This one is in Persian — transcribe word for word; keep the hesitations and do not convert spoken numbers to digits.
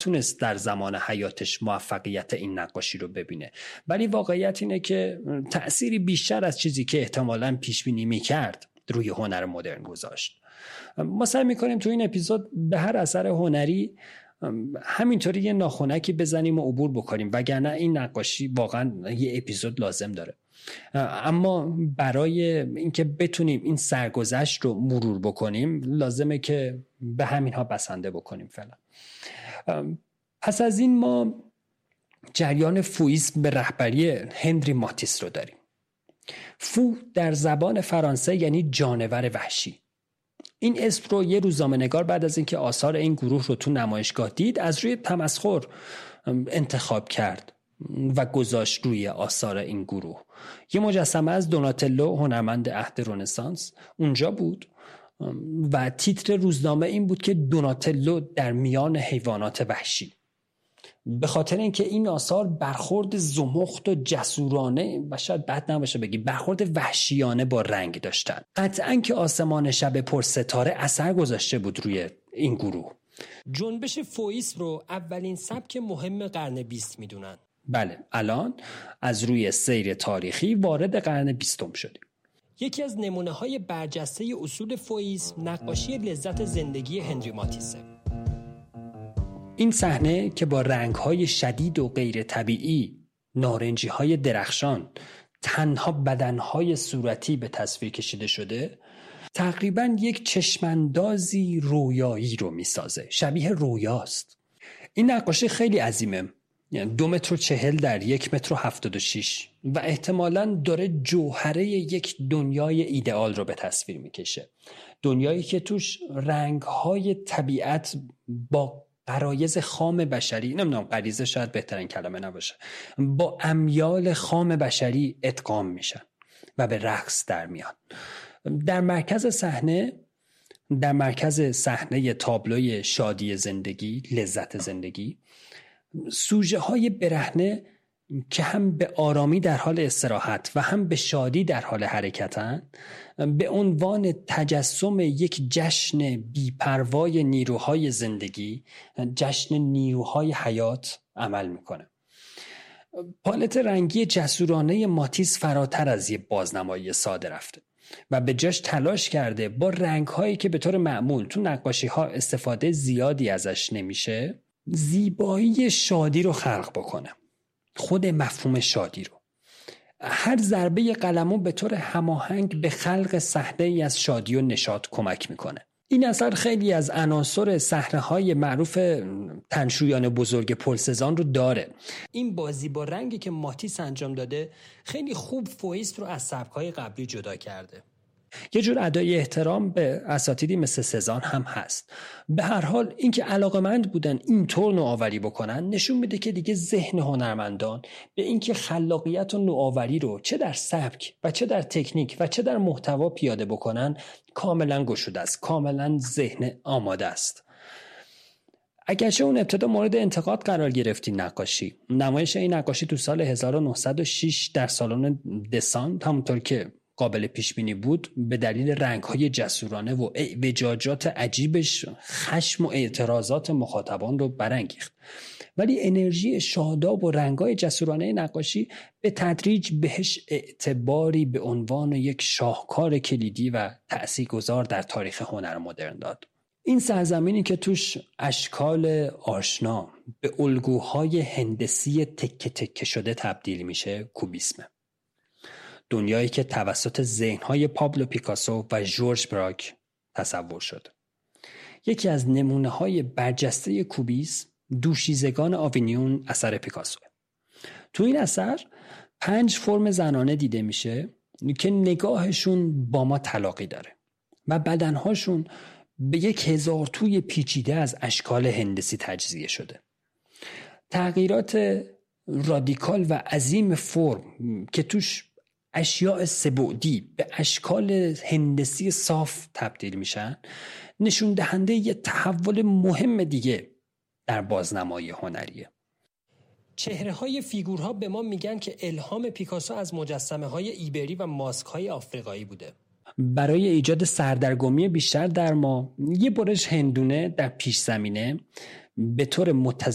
نتونست در زمان حیاتش موفقیت این نقاشی رو ببینه، ولی واقعیت اینه که تأثیری بیشتر از چیزی که احتمالاً پیش بینی می‌کرد روی هنر مدرن گذاشت. ما سعی می‌کنیم تو این اپیزود به هر اثر هنری همینطوری یه ناخنکی بزنیم و عبور بکنیم، وگرنه این نقاشی واقعا یه اپیزود لازم داره. اما برای اینکه بتونیم این سرگذشت رو مرور بکنیم لازمه که به همینها بسنده بکنیم فعلا. پس از این ما جریان فویسم به رهبری هنری ماتیس رو داریم. فو در زبان فرانسه یعنی جانور وحشی. این اسم رو یه روزنامه‌نگار بعد از اینکه آثار این گروه رو تو نمایشگاه دید از روی تمسخر انتخاب کرد و گذاشت روی آثار این گروه. یه مجسمه از دوناتلو هنرمند عهد رنسانس اونجا بود و تیتر روزنامه این بود که دوناتلو در میان حیوانات وحشی. به خاطر اینکه این آثار برخورد زمخت و جسورانه و شاید بد نباشه بگی برخورد وحشیانه با رنگ داشتن. قطعاً که آسمان شب پر ستاره اثر گذاشته بود روی این گروه. جنبش فویسم رو اولین سبک مهم قرن بیست میدونن. بله، الان از روی سیر تاریخی وارد قرن بیستم شدیم. یکی از نمونه‌های برجسته اصول فویسم نقاشی لذت زندگی هنری ماتیسه. این صحنه که با رنگ‌های شدید و غیر طبیعی، نارنجی‌های درخشان، تنها بدن‌های صورتی به تصویر کشیده شده، تقریباً یک چشماندازی رویایی رو می‌سازه. شبیه رویاست. این نقاشی خیلی عظیمه. یعنی دو متر و چهل در یک متر و هفتاد و شیش و احتمالاً داره جوهره یک دنیای ایدئال رو به تصویر می‌کشه. دنیایی که توش رنگ‌های طبیعت با غرایز خام بشری، نمیدونم غریزه شاید بهترین کلمه نباشه، با امیال خام بشری ادغام میشن و به رقص در میان. در مرکز صحنه در مرکز صحنه تابلوی شادی زندگی، لذت زندگی، سوژه های برهنه که هم به آرامی در حال استراحت و هم به شادی در حال حرکتن، به عنوان تجسم یک جشن بی‌پروای نیروهای زندگی، جشن نیروهای حیات عمل میکنه. پالت رنگی جسورانه ماتیس فراتر از یه بازنمایی ساده رفته و به جاش تلاش کرده با رنگ‌هایی که به طور معمول تو نقاشی‌ها استفاده زیادی ازش نمیشه، زیبایی شادی رو خلق بکنه. خود مفهوم شادی رو. هر ضربه قلمو به طور هماهنگ به خلق صحنه‌ای از شادی و نشاط کمک میکنه. این اثر خیلی از عناصر صحنه‌های معروف تنشویان بزرگ پل سزان رو داره. این بازی با رنگی که ماتیس انجام داده خیلی خوب فویسم رو از سبک‌های قبلی جدا کرده. یه جور ادای احترام به اساتیدی مثل سزان هم هست. به هر حال اینکه علاقه‌مند بودن اینطور نوآوری بکنن نشون میده که دیگه ذهن هنرمندان به اینکه خلاقیت و نوآوری رو چه در سبک و چه در تکنیک و چه در محتوا پیاده بکنن کاملا گشوده است، کاملا ذهن آماده است. اگرچه اون ابتدا مورد انتقاد قرار گرفت این نقاشی، نمایش این نقاشی تو سال هزار و نهصد و شش در سالن دسان همونطور که قابل پیش بینی بود به دلیل رنگ‌های جسورانه و اعوجاجات عجیبش خشم و اعتراضات مخاطبان رو برانگیخت. ولی انرژی شاداب و رنگ‌های جسورانه نقاشی به تدریج بهش اعتباری به عنوان یک شاهکار کلیدی و تأثیرگذار در تاریخ هنر مدرن داد. این سرزمینی که توش اشکال آشنا به الگوهای هندسی تکه تکه شده تبدیل میشه کوبیسمه. دنیایی که توسط ذهن‌های پابلو پیکاسو و ژورژ براک تصور شد. یکی از نمونه‌های برجسته کوبیسم دوشیزگان آوینیون اثر پیکاسو. تو این اثر پنج فرم زنانه دیده میشه که نگاهشون با ما تلاقی داره و بدنهاشون به یک هزار توی پیچیده از اشکال هندسی تجزیه شده. تغییرات رادیکال و عظیم فرم که توش اشیاء سه‌بعدی به اشکال هندسی صاف تبدیل میشن نشون دهنده یه تحول مهم دیگه در بازنمایی هنریه. چهره های فیگورها به ما میگن که الهام پیکاسو از مجسمه های ایبری و ماسک های آفریقایی بوده. برای ایجاد سردرگمی بیشتر در ما یه برش هندونه در پیش زمینه به طور متضاد